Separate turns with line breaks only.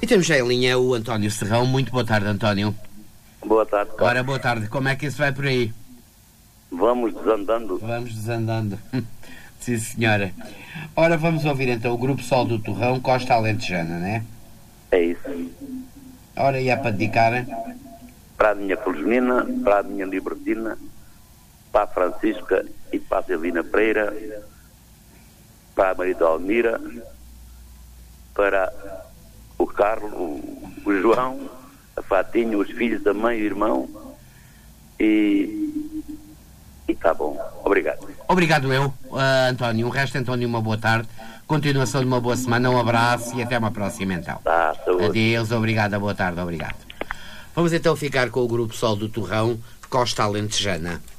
temos já em linha o António Serrão. Muito boa tarde, António.
Boa tarde, Carlos.
Ora, boa tarde. Como é que isso vai por aí?
Vamos desandando.
Vamos desandando. Sim, senhora. Ora, vamos ouvir então o Grupo Sol do Torrão, Costa Alentejana, não é?
É isso.
Ora, e é para dedicar?
Para a minha Felizmina, para a minha Libertina, para a Francisca e para a Celina Pereira, para a Maria da Almira, para o Carlos, o João, a Fatinha, os filhos da mãe e o irmão. E está bom. Obrigado.
Obrigado eu, António. O resto, António, uma boa tarde. Continuação de uma boa semana. Um abraço e até uma próxima, então.
Saúde.
Adeus, obrigado, boa tarde, obrigado. Vamos então ficar com o Grupo Sol do Torrão, Costa Alentejana.